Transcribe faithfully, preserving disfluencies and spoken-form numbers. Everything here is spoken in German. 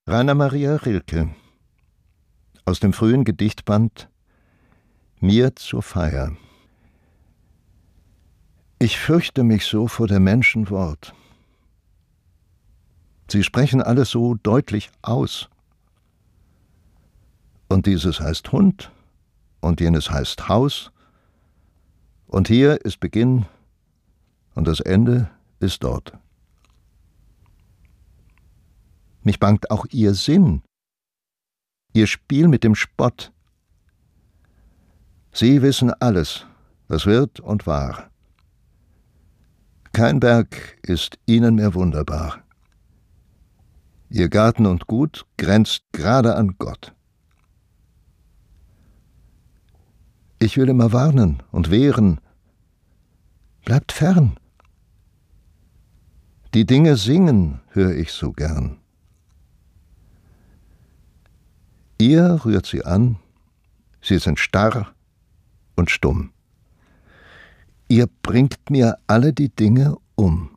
Rainer Maria Rilke aus dem frühen Gedichtband Mir zur Feier. Ich fürchte mich so vor der Menschen Wort. Sie sprechen alles so deutlich aus. Und dieses heißt Hund, und jenes heißt Haus, und hier ist Beginn, und das Ende ist dort. Mich bangt auch ihr Sinn, ihr Spiel mit dem Spott. Sie wissen alles, was wird und war. Kein Berg ist ihnen mehr wunderbar. Ihr Garten und Gut grenzt gerade an Gott. Ich will immer warnen und wehren. Bleibt fern. Die Dinge singen, hör ich so gern. Ihr rührt sie an, sie sind starr und stumm. Ihr bringt mir alle die Dinge um.